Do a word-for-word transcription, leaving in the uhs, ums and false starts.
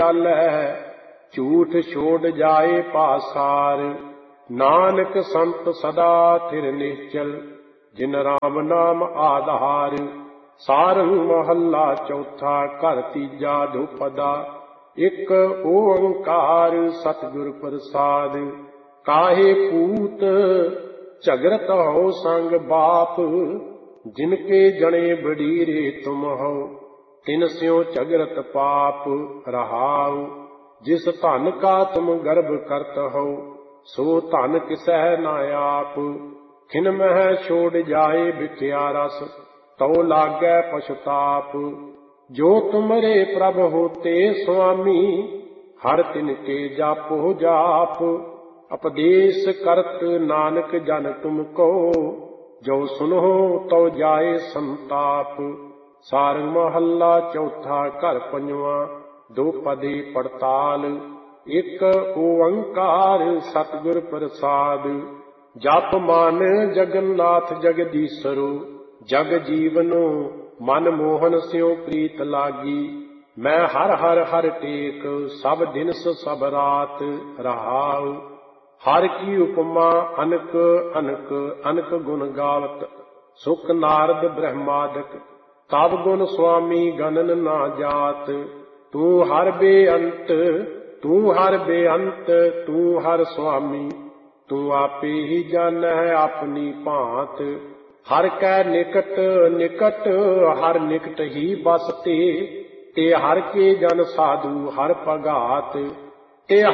ਚਾਲੈ ਝੂਠ ਛੋੜ ਜਾਏ ਪਾਸਾਰ। ਨਾਨਕ ਸੰਤ ਸਦਾ ਥਿਰ ਨਿਸ਼ਚਲ ਜਿਨ ਰਾਮ ਨਾਮ ਆਧਾਰ। ਸਾਰੰਗ ਮਹੱਲਾ ਚੌਥਾ ਘਰ ਤੀਜਾ ਦੁਪਦਾ। ਇੱਕ ਓੰਕਾਰ ਸਤਿਗੁਰ ਪ੍ਰਸਾਦ। ਕਾਹੇ ਪੂਤ ਝਗਰਤ ਹੋ ਸੰਗ ਬਾਪ। ਜਿਨ ਕੇ ਜਣੇ ਬਡੀਰੇ ਤੁਮ ਹੋ ਤਿਨ ਸਿਉ ਝਗਰਤ ਪਾਪ ਰਹਾਉ। ਜਿਸ ਧਨ ਕਾ ਤੁਮ ਗਰਭ ਕਰਤ ਹੋ ਸੋ ਧਨ ਕਿਸੈ ਨਾ ਆਪ। ਖਿਨ ਮਹਿ ਛੋੜ ਜਾਏ ਵਿਖਿਆ ਰਸ ਤਉ ਲਾਗੈ ਪਛਤਾਪ। ਜੋ ਤੁਮਰੇ ਪ੍ਰਭ ਹੋਤੇ ਸੁਆਮੀ ਹਰ ਤਿਨ ਕੇ ਜਾਪੋ ਜਾਪ। ਉਪਦੇਸ਼ ਕਰਤ ਨਾਨਕ ਜਨ ਤੁਮ ਕੋ ਜੋ ਸੁਨੋ ਤਉ ਜਾਏ ਸੰਤਾਪ। ਸਾਰੰਗ ਮਹੱਲਾ ਚੌਥਾ ਘਰ ਪੰਜਵਾਂ ਦੁਪਦੇ ਪੜਤਾਲ। ਇੱਕ ਓੰਕਾਰ ਸਤਿਗੁਰ ਪ੍ਰਸਾਦ। ਜਪ ਮਨ ਜਗਨਨਾਥ ਜਗਦੀਸਰੁ ਜਗ ਜੀਵਨੁ ਮਨ ਮੋਹਨ ਸਿਉ ਪ੍ਰੀਤ ਲਾਗੀ। ਮੈਂ ਹਰ ਹਰ ਹਰ ਟੇਕ ਸਭ ਦਿਨਸ ਸਭ ਰਾਤ ਰਹਾਉ। ਹਰ ਕੀ ਉਪਮਾ ਅਨਕ ਅਨਕ ਅਨਕ ਗੁਣ ਗਾਵਤ। ਸੁਖ ਨਾਰਦ ਬ੍ਰਹਮਾਦਿਕ ਤਬ ਗੁਣ ਸੁਆਮੀ ਗਨਨ ਨਾ ਜਾਤ। ਤੂੰ ਹਰ ਬੇਅੰਤ ਤੂੰ ਹਰ ਬੇਅੰਤ ਤੂੰ ਹਰ ਸੁਆਮੀ। ਤੂੰ ਆਪੇ ਹੀ ਜਾਣੈ ਆਪਣੀ ਭਾਂਤ। ਹਰ ਕੈ ਨਿਕਟ ਨਿਕਟ ਹਰ ਨਿਕਟ ਹੀ ਬਸਤੇ। ਤੇ ਹਰ ਕੇ ਜਨ ਸਾਧੂ ਹਰ ਭਗਾਤ। ਤੇ